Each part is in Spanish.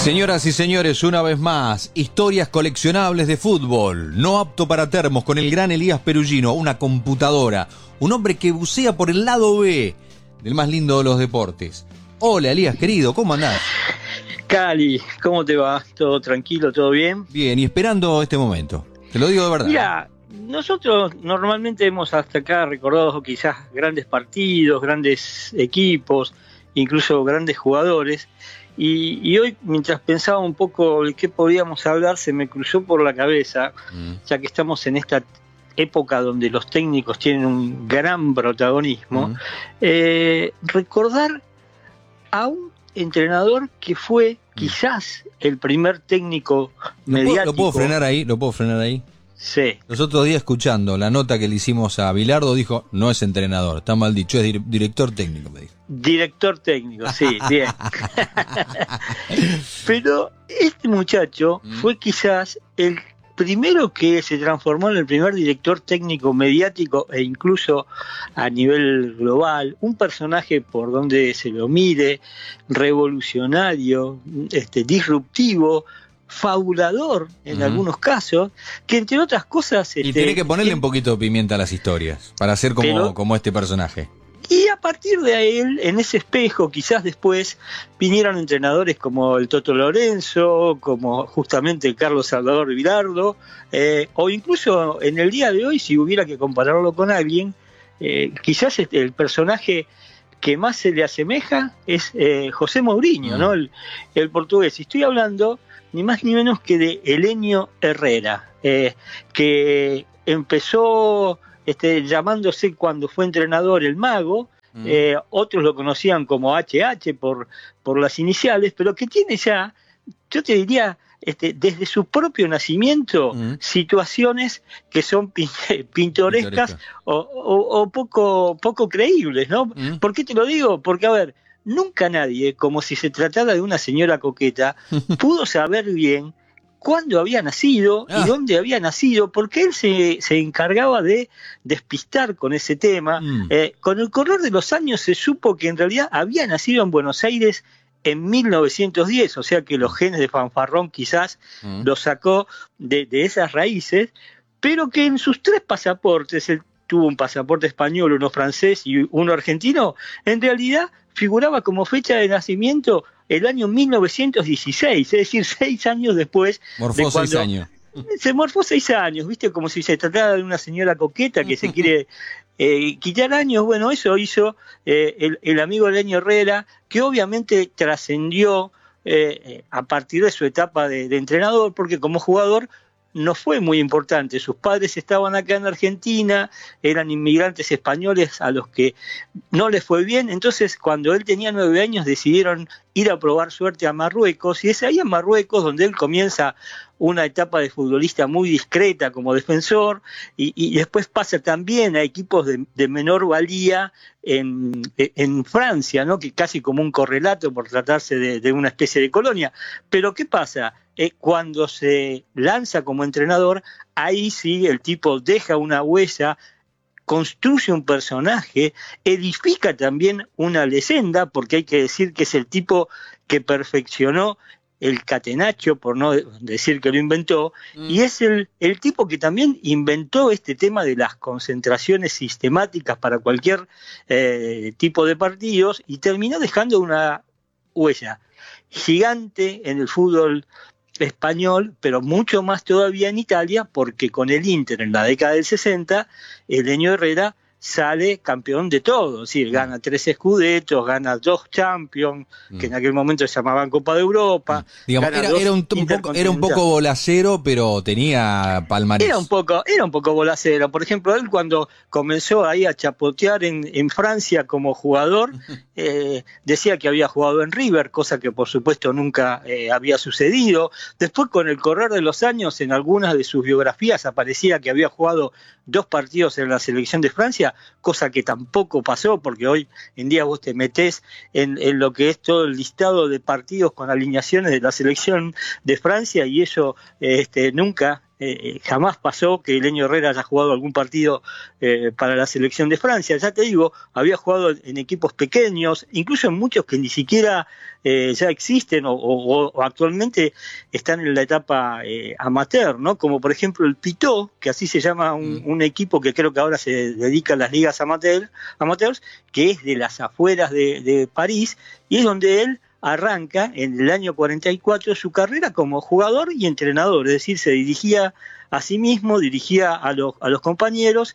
Señoras y señores, una vez más, historias coleccionables de fútbol, no apto para termos, con el gran Elías Perugino, una computadora, un hombre que bucea por el lado B del más lindo de los deportes. Hola Elías, querido, ¿cómo andás? Cali, ¿cómo te va? ¿Todo tranquilo? ¿Todo bien? Bien, y esperando este momento, te lo digo de verdad. Mira, nosotros normalmente hemos hasta acá recordado quizás grandes partidos, grandes equipos, incluso grandes jugadores. Y hoy, mientras pensaba un poco de qué podíamos hablar, se me cruzó por la cabeza, ya que estamos en esta época donde los técnicos tienen un gran protagonismo, recordar a un entrenador que fue quizás el primer técnico mediático. ¿Lo puedo frenar ahí? ¿Lo puedo frenar ahí? Sí. Los otros días, escuchando la nota que le hicimos a Bilardo, dijo, no es entrenador, está mal dicho, es director técnico, me dijo. Director técnico, sí, bien. Pero este muchacho fue quizás el primero que se transformó en el primer director técnico mediático e incluso a nivel global, un personaje por donde se lo mire, revolucionario, disruptivo, fabulador en algunos casos, que entre otras cosas... Y tiene que ponerle un poquito de pimienta a las historias, para ser como este personaje. Y a partir de él, en ese espejo, quizás después vinieron entrenadores como el Toto Lorenzo, como justamente Carlos Salvador Bilardo, o incluso en el día de hoy, si hubiera que compararlo con alguien, quizás el personaje que más se le asemeja es José Mourinho, ¿no? El portugués. Y estoy hablando ni más ni menos que de Helenio Herrera, que empezó llamándose cuando fue entrenador el Mago, otros lo conocían como HH por las iniciales, pero que tiene ya, yo te diría, desde su propio nacimiento, situaciones que son pintorescas o poco creíbles, ¿no? ¿Por qué te lo digo? Porque, a ver, nunca nadie, como si se tratara de una señora coqueta, pudo saber bien cuándo había nacido y dónde había nacido, porque él se encargaba de despistar con ese tema. Con el correr de los años se supo que en realidad había nacido en Buenos Aires en 1910, o sea que los genes de fanfarrón quizás los sacó de esas raíces, pero que en sus 3 pasaportes, él tuvo un pasaporte español, uno francés y uno argentino, en realidad figuraba como fecha de nacimiento el año 1916, es decir, 6 años después. Morfó 6 años. Se morfó 6 años, ¿viste? Como si se tratara de una señora coqueta que se quiere quitar años. Bueno, eso hizo el amigo Helenio Herrera, que obviamente trascendió a partir de su etapa de entrenador, porque como jugador no fue muy importante. Sus padres estaban acá en Argentina, eran inmigrantes españoles a los que no les fue bien, entonces cuando él tenía 9 años decidieron ir a probar suerte a Marruecos, y es ahí en Marruecos donde él comienza una etapa de futbolista muy discreta como defensor, y después pasa también a equipos de menor valía en Francia, ¿no? Que casi como un correlato por tratarse de una especie de colonia. Pero ¿qué pasa? Cuando se lanza como entrenador, ahí sí el tipo deja una huella, construye un personaje, edifica también una leyenda, porque hay que decir que es el tipo que perfeccionó el catenaccio, por no decir que lo inventó, y es el tipo que también inventó este tema de las concentraciones sistemáticas para cualquier tipo de partidos, y terminó dejando una huella gigante en el fútbol español, pero mucho más todavía en Italia, porque con el Inter en la década del 60, Helenio Herrera sale campeón de todo, es decir, gana 3 Scudettos, gana 2 Champions, que en aquel momento se llamaban Copa de Europa. Digamos, era un poco bolacero, pero tenía palmarés. Era un poco bolacero. Por ejemplo, él cuando comenzó ahí a chapotear en Francia como jugador, decía que había jugado en River, cosa que por supuesto nunca había sucedido. Después, con el correr de los años, en algunas de sus biografías aparecía que había jugado 2 partidos en la selección de Francia, cosa que tampoco pasó, porque hoy en día vos te metés en lo que es todo el listado de partidos con alineaciones de la selección de Francia, y eso nunca jamás pasó que Helenio Herrera haya jugado algún partido para la selección de Francia. Ya te digo, había jugado en equipos pequeños, incluso en muchos que ni siquiera ya existen o actualmente están en la etapa amateur, ¿no? Como por ejemplo el Pitó, que así se llama un equipo que creo que ahora se dedica a las ligas amateurs, que es de las afueras de París, y es donde él arranca en el año 44 su carrera como jugador y entrenador, es decir, se dirigía a sí mismo, dirigía a los compañeros,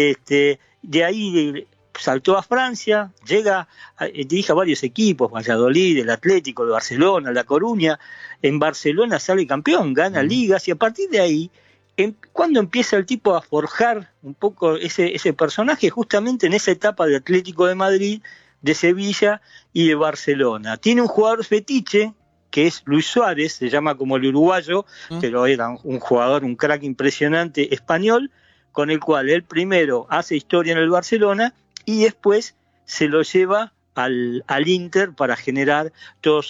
de ahí saltó a Francia, dirige a varios equipos, Valladolid, el Atlético, el Barcelona, La Coruña. En Barcelona sale campeón, gana ligas, y a partir de ahí, cuando empieza el tipo a forjar un poco ese personaje, justamente en esa etapa de Atlético de Madrid, de Sevilla y de Barcelona. Tiene un jugador fetiche, que es Luis Suárez, se llama como el uruguayo, pero era un jugador, un crack impresionante español, con el cual él primero hace historia en el Barcelona y después se lo lleva al Inter para generar todos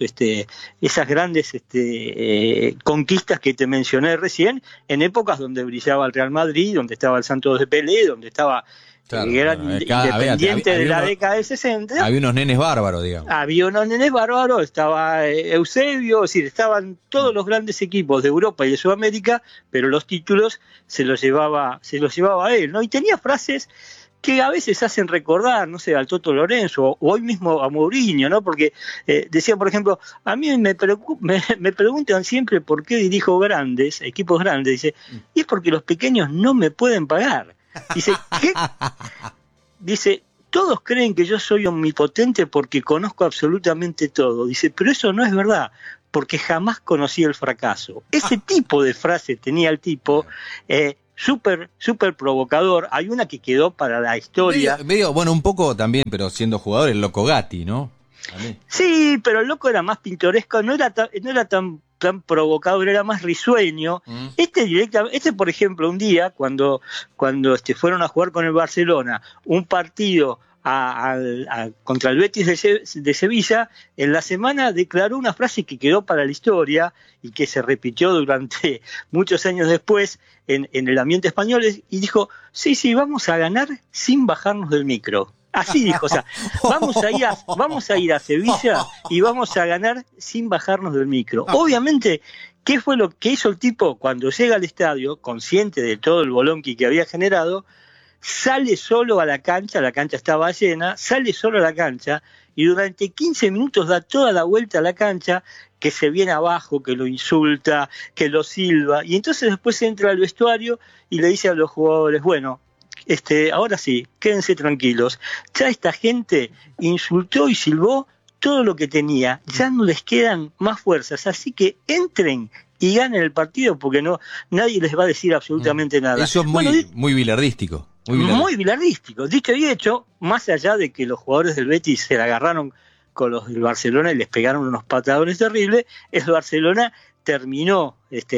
esas grandes conquistas que te mencioné recién, en épocas donde brillaba el Real Madrid, donde estaba el Santos de Pelé, donde estaba independiente de la década del 60. Había unos nenes bárbaros, digamos. Había unos nenes bárbaros, estaba Eusebio, es decir, estaban todos los grandes equipos de Europa y de Sudamérica, pero los títulos se los llevaba a él, ¿no? Y tenía frases que a veces hacen recordar, no sé, al Toto Lorenzo o hoy mismo a Mourinho, ¿no? Porque decía, por ejemplo, a mí me preguntan siempre por qué dirijo equipos grandes, dice, y es porque los pequeños no me pueden pagar. Dice, ¿qué? Dice, todos creen que yo soy omnipotente porque conozco absolutamente todo. Dice, pero eso no es verdad, porque jamás conocí el fracaso. Ese tipo de frase tenía el tipo, súper provocador. Hay una que quedó para la historia. Medio, bueno, un poco también, pero siendo jugador, el Loco Gatti, ¿no? Sí, pero el Loco era más pintoresco, no era tan provocador, era más risueño. Este, por ejemplo, un día, cuando fueron a jugar con el Barcelona, un partido contra el Betis de Sevilla, en la semana declaró una frase que quedó para la historia y que se repitió durante muchos años después en el ambiente español, y dijo, sí, vamos a ganar sin bajarnos del micro. Así dijo, o sea, vamos a ir a Sevilla y vamos a ganar sin bajarnos del micro. Obviamente, ¿qué fue lo que hizo el tipo cuando llega al estadio, consciente de todo el bolonqui que había generado? Sale solo a la cancha estaba llena, sale solo a la cancha y durante 15 minutos da toda la vuelta a la cancha, que se viene abajo, que lo insulta, que lo silba, y entonces después entra al vestuario y le dice a los jugadores, bueno, ahora sí, quédense tranquilos, ya esta gente insultó y silbó todo lo que tenía, ya no les quedan más fuerzas, así que entren y ganen el partido porque nadie les va a decir absolutamente nada. Eso es muy bilardístico. Muy bilardístico. Dicho y hecho, más allá de que los jugadores del Betis se la agarraron con los del Barcelona y les pegaron unos patadores terribles, el Barcelona terminó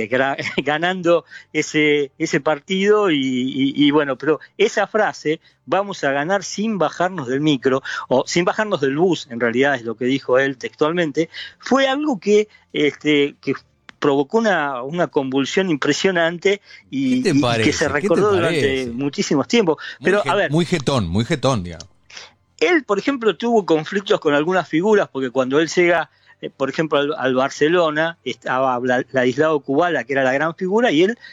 ganando ese partido y bueno, pero esa frase, vamos a ganar sin bajarnos del micro, o sin bajarnos del bus, en realidad es lo que dijo él textualmente, fue algo que provocó una convulsión impresionante y que se recordó durante muchísimos tiempos. Pero a ver, muy jetón, digamos. Él, por ejemplo, tuvo conflictos con algunas figuras, porque cuando él llega, por ejemplo, al Barcelona, estaba Ladislao Kubala, que era la gran figura, y él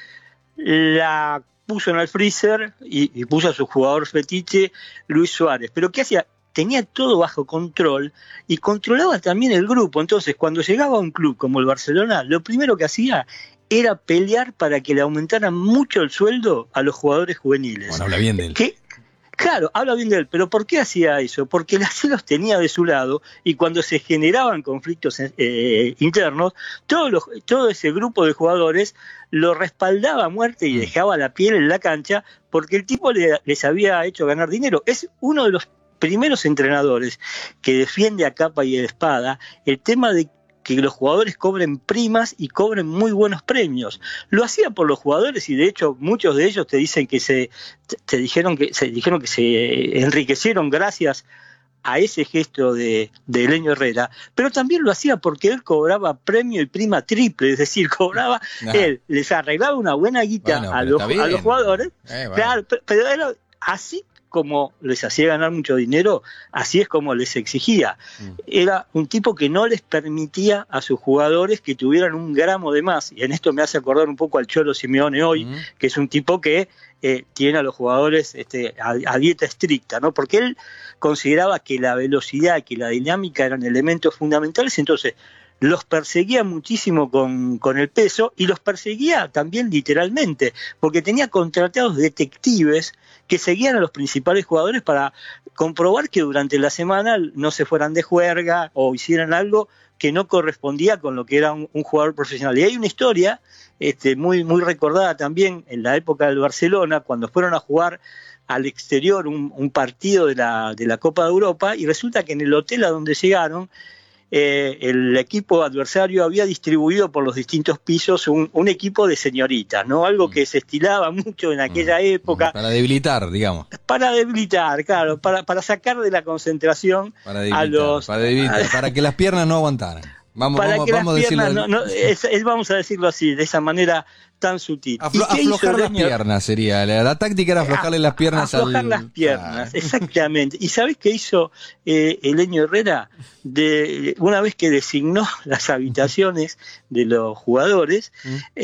la puso en el freezer y puso a su jugador fetiche, Luis Suárez. Pero ¿qué hacía? Tenía todo bajo control y controlaba también el grupo. Entonces, cuando llegaba a un club como el Barcelona, lo primero que hacía era pelear para que le aumentaran mucho el sueldo a los jugadores juveniles. Bueno, habla bien de él. Claro, habla bien de él, pero ¿por qué hacía eso? Porque así los tenía de su lado, y cuando se generaban conflictos internos, todo ese grupo de jugadores lo respaldaba a muerte y dejaba la piel en la cancha, porque el tipo les había hecho ganar dinero. Es uno de los primeros entrenadores que defiende a capa y a espada el tema de que los jugadores cobren primas y cobren muy buenos premios. Lo hacía por los jugadores, y de hecho muchos de ellos te dicen que se dijeron que se enriquecieron gracias a ese gesto de Helenio Herrera, pero también lo hacía porque él cobraba premio y prima triple, es decir, cobraba, él les arreglaba una buena guita a los jugadores, bueno. Claro, pero era así como les hacía ganar mucho dinero, así es como les exigía. Era un tipo que no les permitía a sus jugadores que tuvieran un gramo de más, y en esto me hace acordar un poco al Cholo Simeone hoy, que es un tipo que tiene a los jugadores a dieta estricta, ¿no? Porque él consideraba que la velocidad, que la dinámica eran elementos fundamentales, entonces los perseguía muchísimo con el peso y los perseguía también literalmente, porque tenía contratados detectives que seguían a los principales jugadores para comprobar que durante la semana no se fueran de juerga o hicieran algo que no correspondía con lo que era un jugador profesional. Y hay una historia muy, muy recordada también en la época del Barcelona, cuando fueron a jugar al exterior un partido de la Copa de Europa, y resulta que en el hotel a donde llegaron, el equipo adversario había distribuido por los distintos pisos un equipo de señoritas, ¿no? Algo que se estilaba mucho en aquella época. Para debilitar, digamos. Para debilitar, claro, para sacar de la concentración a los... Para que las piernas no aguantaran. Vamos a decirlo así, de esa manera tan sutil. Aflojar las piernas sería, la táctica era aflojarle las piernas. Aflojar las piernas, exactamente. ¿Y sabés qué hizo Helenio Herrera? Una vez que designó las habitaciones de los jugadores,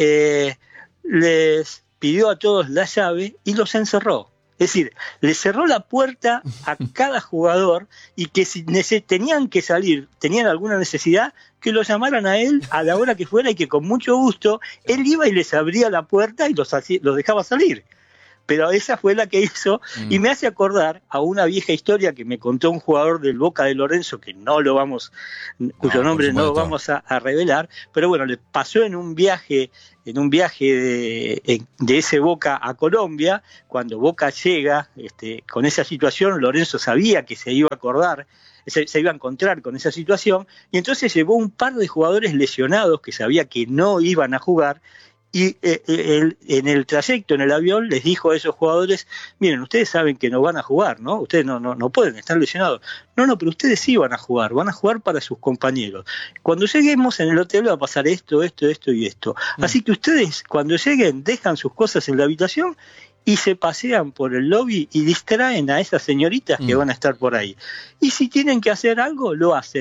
les pidió a todos la llave y los encerró. Es decir, le cerró la puerta a cada jugador, y que si tenían que salir, tenían alguna necesidad, que lo llamaran a él a la hora que fuera, y que con mucho gusto él iba y les abría la puerta y los dejaba salir. Pero esa fue la que hizo, y me hace acordar a una vieja historia que me contó un jugador del Boca de Lorenzo, cuyo nombre no lo vamos a revelar, pero bueno, le pasó en un viaje de ese Boca a Colombia. Cuando Boca llega con esa situación, Lorenzo sabía que se iba a encontrar con esa situación, y entonces llevó un par de jugadores lesionados que sabía que no iban a jugar, y en el trayecto, en el avión, les dijo a esos jugadores: miren, ustedes saben que no van a jugar, ¿no? Ustedes no pueden estar lesionados. No, pero ustedes sí van a jugar para sus compañeros. Cuando lleguemos en el hotel va a pasar esto y esto. Así que ustedes, cuando lleguen, dejan sus cosas en la habitación y se pasean por el lobby y distraen a esas señoritas que van a estar por ahí. Y si tienen que hacer algo, lo hacen.